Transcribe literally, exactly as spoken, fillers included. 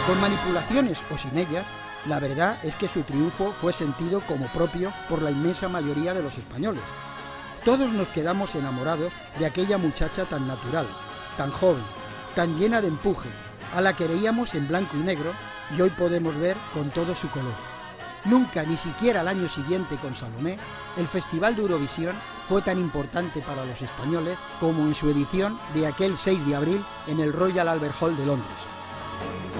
Con manipulaciones o sin ellas, la verdad es que su triunfo fue sentido como propio por la inmensa mayoría de los españoles. Todos nos quedamos enamorados de aquella muchacha tan natural, tan joven, tan llena de empuje, a la que veíamos en blanco y negro y hoy podemos ver con todo su color. Nunca, ni siquiera al año siguiente con Salomé, el Festival de Eurovisión fue tan importante para los españoles como en su edición de aquel seis de abril en el Royal Albert Hall de Londres.